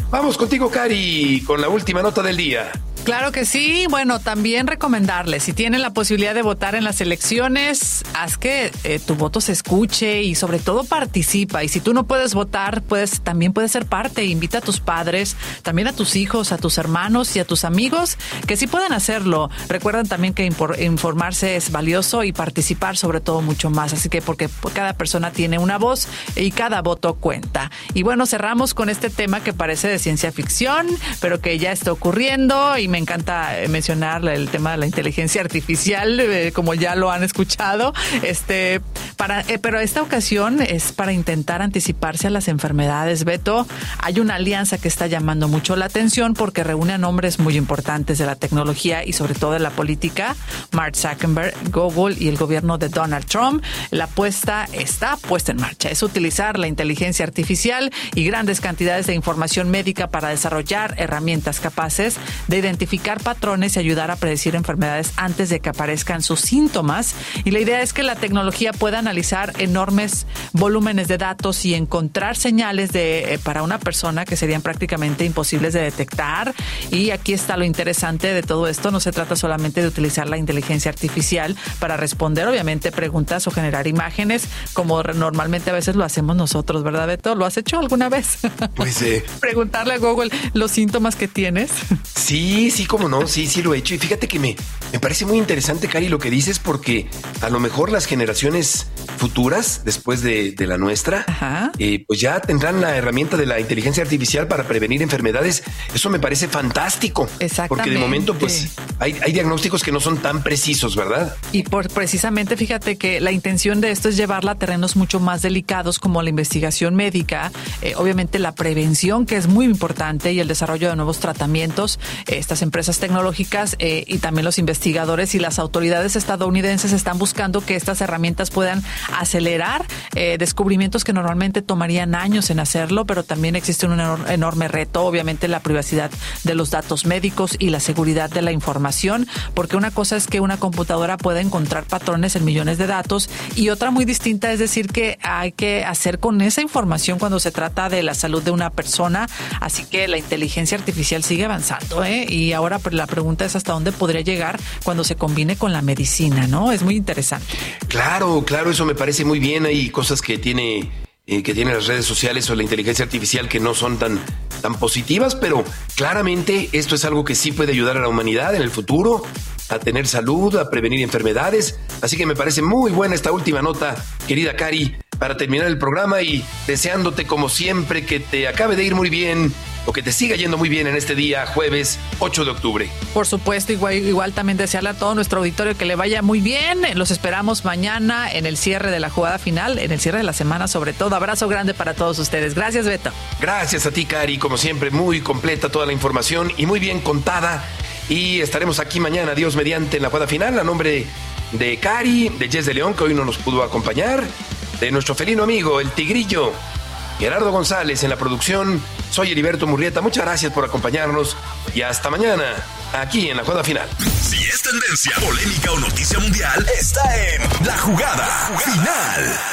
Vamos contigo, Cari, con la última nota del día. Claro que sí. Bueno, también recomendarles, si tienen la posibilidad de votar en las elecciones, haz que tu voto se escuche y sobre todo participa. Y si tú no puedes votar, también puedes ser parte. Invita a tus padres, también a tus hijos, a tus hermanos y a tus amigos que sí pueden hacerlo. Recuerden también que informarse es valioso y participar sobre todo mucho más. Así que porque cada persona tiene una voz y cada voto cuenta. Y bueno, cerramos con este tema que parece de ciencia ficción, pero que ya está ocurriendo y me encanta mencionar el tema de la inteligencia artificial, como ya lo han escuchado. Pero esta ocasión es para intentar anticiparse a las enfermedades. Beto, hay una alianza que está llamando mucho la atención porque reúne a nombres muy importantes de la tecnología y sobre todo de la política. Mark Zuckerberg, Google y el gobierno de Donald Trump. La apuesta está puesta en marcha. Es utilizar la inteligencia artificial y grandes cantidades de información médica para desarrollar herramientas capaces de identificar patrones y ayudar a predecir enfermedades antes de que aparezcan sus síntomas. Y la idea es que la tecnología pueda analizar enormes volúmenes de datos y encontrar señales para una persona que serían prácticamente imposibles de detectar. Y aquí está lo interesante de todo esto. No se trata solamente de utilizar la inteligencia artificial para responder, obviamente, preguntas o generar imágenes, como normalmente a veces lo hacemos nosotros, ¿verdad, Beto? ¿Lo has hecho alguna vez? Pues preguntarle a Google los síntomas que tienes. Sí, cómo no, sí lo he hecho. Y fíjate que me parece muy interesante, Cari, lo que dices, porque a lo mejor las generaciones futuras, después de la nuestra, pues ya tendrán la herramienta de la inteligencia artificial para prevenir enfermedades. Eso me parece fantástico. Exactamente. Porque de momento, pues, hay diagnósticos que no son tan precisos, ¿verdad? Y precisamente, fíjate que la intención de esto es llevarla a terrenos mucho más delicados como la investigación médica, obviamente la prevención, que es muy importante, y el desarrollo de nuevos tratamientos. Estas empresas tecnológicas y también los investigadores y las autoridades estadounidenses están buscando que estas herramientas puedan acelerar descubrimientos que normalmente tomarían años en hacerlo, pero también existe un enorme reto, obviamente la privacidad de los datos médicos y la seguridad de la información, porque una cosa es que una computadora pueda encontrar patrones en millones de datos y otra muy distinta es decir que hay que hacer con esa información cuando se trata de la salud de una persona. Así que la inteligencia artificial sigue avanzando, y ahora la pregunta es hasta dónde podría llegar cuando se combine con la medicina, ¿no? Es muy interesante. Claro, eso me parece muy bien. Hay cosas que tiene las redes sociales o la inteligencia artificial que no son tan positivas, pero claramente esto es algo que sí puede ayudar a la humanidad en el futuro a tener salud, a prevenir enfermedades. Así que me parece muy buena esta última nota, querida Cari, para terminar el programa y deseándote como siempre que te acabe de ir muy bien o que te siga yendo muy bien en este día, jueves 8 de octubre. Por supuesto, igual también desearle a todo nuestro auditorio que le vaya muy bien. Los esperamos mañana en el cierre de la jugada final, en el cierre de la semana sobre todo. Abrazo grande para todos ustedes. Gracias, Beto. Gracias a ti, Cari. Como siempre, muy completa toda la información y muy bien contada. Y estaremos aquí mañana, Dios mediante, en la jugada final, a nombre de Cari, de Jess de León, que hoy no nos pudo acompañar, de nuestro felino amigo, el Tigrillo, Gerardo González en la producción. Soy Heriberto Murrieta. Muchas gracias por acompañarnos y hasta mañana aquí en La Jugada Final. Si es tendencia, polémica o noticia mundial, está en La Jugada Final.